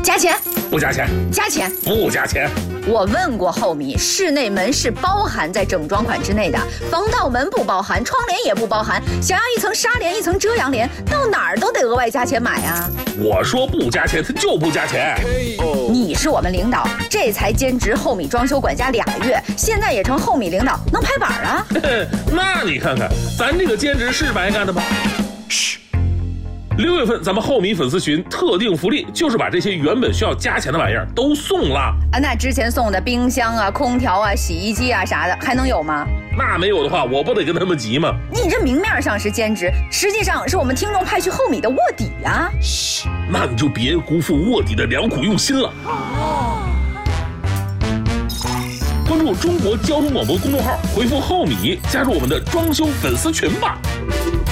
加钱？ 不加钱。 加钱？ 不加钱。 我问过后米，室内门是包含在整装款之内的，防盗门不包含，窗帘也不包含，想要一层纱帘一层遮阳帘，到哪儿都得额外加钱买啊。 我说不加钱，他就不加钱。 你是我们领导，这才兼职后米装修管家2个月，现在也成后米领导，能拍板啊？ 那你看看，咱这个兼职是白干的吗？嘘。6月份咱们后米粉丝群特定福利，就是把这些原本需要加钱的玩意儿都送了啊。那之前送的冰箱啊、空调啊、洗衣机啊啥的，还能有吗？ 那没有的话，我不得跟他们急吗？ 你这明面上是兼职，实际上是我们听众派去后米的卧底啊。 嘘，那你就别辜负卧底的良苦用心了。关注中国交通广播公众号，回复后米，加入我们的装修粉丝群吧。